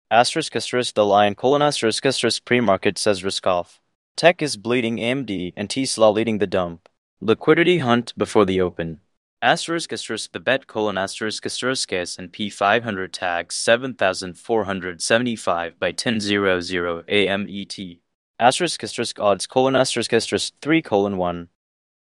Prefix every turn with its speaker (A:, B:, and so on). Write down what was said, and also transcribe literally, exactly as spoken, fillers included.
A: Asterisk asterisk the line colon asterisk asterisk pre-market says risk off. Tech is bleeding A M D and Tesla leading the dump. Liquidity hunt before the open. Asterisk asterisk the bet colon asterisk asterisk S and P five hundred tags seven thousand four hundred seventy-five by ten hundred A M E T. Asterisk asterisk odds colon asterisk asterisk three colon one.